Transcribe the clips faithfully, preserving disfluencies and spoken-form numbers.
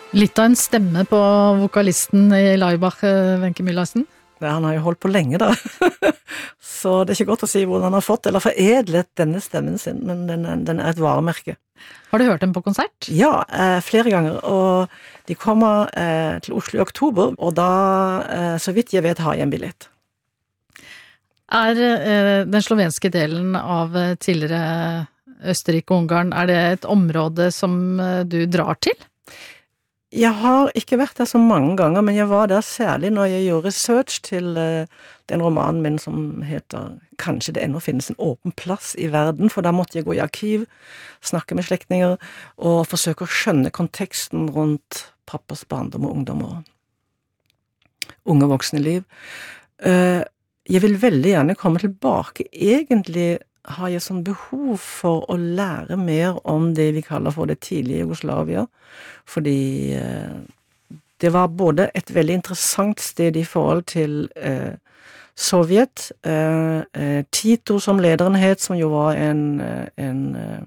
Litt av en stemme på vokalisten i Laibach, Wenche Mühlhausen. Ja, han har jo holdt på lenge da, så det er ikke godt å si hvordan han har fått eller foredlet denne stemmen sin, men den er, den er et varemerke. Har du hørt dem på konsert? Ja, eh, flere ganger, og de kommer eh, til Oslo i oktober, og da, eh, så vidt jeg vet, har jeg en billett. Er eh, den slovenske delen av tidligere Østerrike og Ungarn, er det et område som eh, du drar til? Jeg har ikke vært der så mange ganger, men jeg var der særlig når jeg gjorde research til uh, den romanen min som heter «Kanskje det ennå finnes en åpen plass i verden», for da måtte jeg gå i arkiv, snakke med slektninger, og forsøke å skjønne konteksten rundt pappas barndom og ungdom og unge voksne liv. Uh, jeg vil veldig gjerne komme tilbake. Egentlig har jeg sånn behov for å lære mer om det vi kaller for det tidlige Jugoslavia, fordi eh, det var både et veldig interessant sted i forhold til eh, Sovjet, eh, eh, Tito som lederen het, som jo var en, en eh,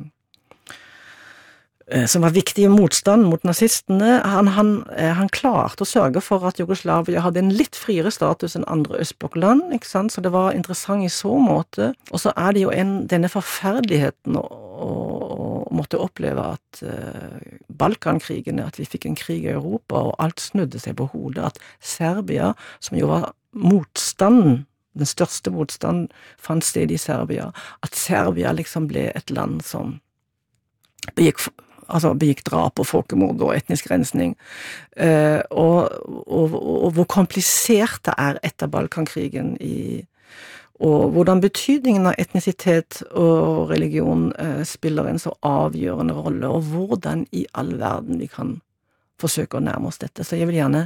som var viktig i motstand mot nazistene. Han, han, han klarte å sørge for at Jugoslavia hadde en litt friere status enn andre østblokkland, ikke sant? Så det var interessant i så måte. Og så er det jo en, denne forferdeligheten å, å, å måtte oppleve at uh, Balkankrigene, at vi fikk en krig i Europa, og alt snudde seg på hodet, at Serbia, som jo var motstanden, den største motstanden, fant sted i Serbia, at Serbia liksom ble et land som begikk altså begikk drap og folkemord og etnisk rensning, uh, og, og, og hvor komplisert det er etter Balkankrigen, i, og hvordan betydningen av etnisitet og religion uh, spiller en så avgjørende rolle, og hvordan i all verden vi kan forsøke å nærme oss dette. Så jeg vil gjerne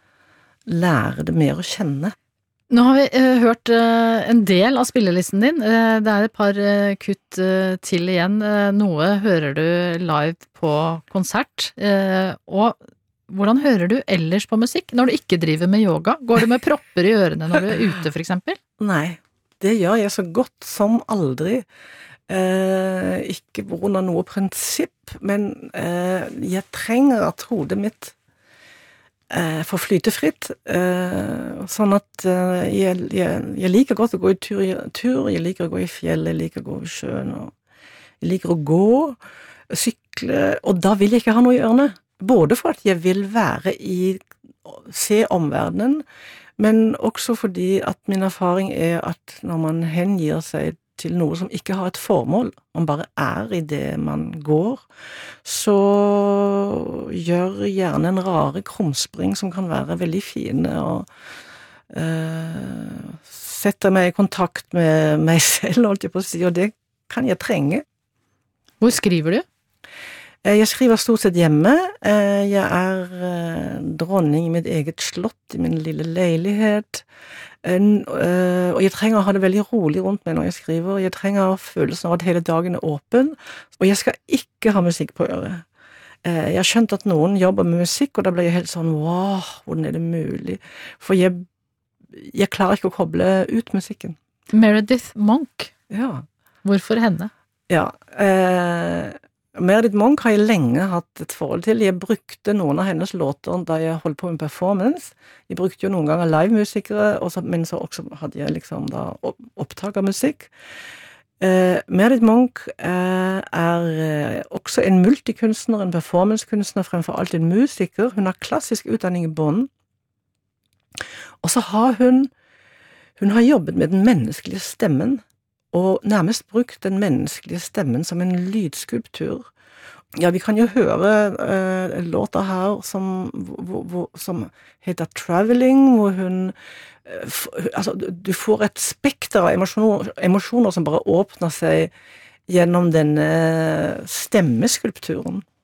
lære det mer å kjenne. Nå har vi uh, hørt uh, en del av spillelisten din. Uh, det er et par uh, kutt uh, til igjen. Uh, noe hører du live på konsert. Uh, og hvordan hører du ellers på musikk når du ikke driver med yoga? Går du med propper i ørene når du er ute, for eksempel? Nei, det gjør jeg så godt som aldri. Uh, ikke på grunn av noe prinsipp, men uh, jeg trenger at hodet mitt Uh, for flytefritt, uh, sånn at uh, jeg, jeg, jeg liker godt å gå i tur, tur, jeg liker å gå i fjell, jeg liker å gå i sjøen, og jeg liker å gå, sykle, og da vil jeg ikke ha noe i ørene, både for at jeg vil være i, se omverdenen, men også fordi at min erfaring er at når man hengir seg til noe som ikke har et formål, man bare er i det man går, så gjør gjerne en rare krumspring som kan være veldig fine, og uh, setter meg i kontakt med meg selv, holdt jeg på å si, og det kan jeg trenge. Hvor skriver du? Jeg skriver stort sett hjemme. Jeg er dronning i mitt eget slott, i min lille leilighet, og jeg trenger å ha det veldig rolig rundt meg når jeg skriver. Jeg trenger følelsen av at hele dagen er åpen, og jeg skal ikke ha musikk på øret. Jeg har skjønt at noen jobber med musikk, og da blir jeg helt sånn, wow, hvordan er det mulig? For jeg, jeg klarer ikke å koble ut musikken. Meredith Monk. Ja. Hvorfor henne? Ja, eh, Meredith Monk har jeg lenge hatt et forhold til. Jeg brukte noen av hennes låter da jeg holdt på med performance. Jeg brukte jo noen ganger livemusikere, men så også hadde jeg liksom da opptak av musikk. Eh, Meredith Monk eh, er også en multikunstner, en performancekunstner, fremfor alt en musiker. Hun har klassisk utdanning i Bonn. Og så har hun, hun har jobbet med den menneskelige stemmen, og nærmest brukt den menneskelige stemmen som en lydskulptur. Ja, vi kan jo høre uh, låter her som, hvor, hvor, som heter Traveling, hvor hun uh, f, altså, du får et spekter av emosjoner, emosjoner som bare åpner seg gjennom denne stemmeskulpturen.